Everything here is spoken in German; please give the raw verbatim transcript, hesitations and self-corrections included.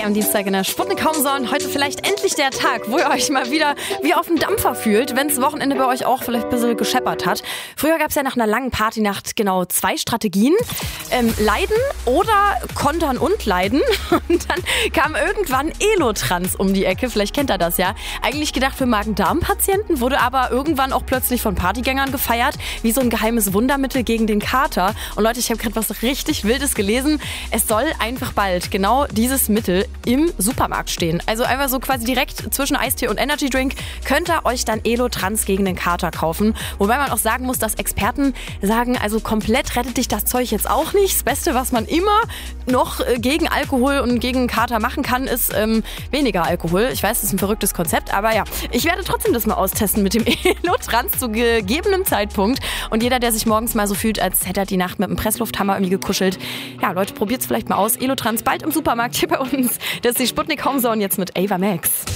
am Dienstag in der Sputnik Homezone. Heute vielleicht endlich der Tag, wo ihr euch mal wieder wie auf dem Dampfer fühlt, wenn das Wochenende bei euch auch vielleicht ein bisschen gescheppert hat. Früher gab es ja nach einer langen Partynacht genau zwei Strategien. Ähm, leiden oder kontern und leiden. Und dann kam irgendwann Elotrans um die Ecke. Vielleicht kennt ihr das ja. Eigentlich gedacht für Magen-Darm-Patienten, wurde aber irgendwann auch plötzlich von Partygängern gefeiert, wie so ein geheimes Wundermittel gegen den Kater. Und Leute, ich habe gerade was richtig Wildes gelesen. Es soll einfach bald genau dieses Mittel im Supermarkt stehen. Also einfach so quasi direkt zwischen Eistee und Energy Drink könnt ihr euch dann Elotrans gegen den Kater kaufen. Wobei man auch sagen muss, dass Experten sagen, also komplett rettet dich das Zeug jetzt auch nicht. Das Beste, was man immer noch gegen Alkohol und gegen Kater machen kann, ist ähm, weniger Alkohol. Ich weiß, das ist ein verrücktes Konzept, aber ja, ich werde trotzdem das mal austesten mit dem Elotrans zu gegebenem Zeitpunkt. Und jeder, der sich morgens mal so fühlt, als hätte er die Nacht mit einem Presslufthammer irgendwie gekuschelt, ja Leute, probiert's vielleicht mal aus. Elotrans bald im Supermarkt hier bei uns. Das ist die Sputnik Homezone jetzt mit Ava Max.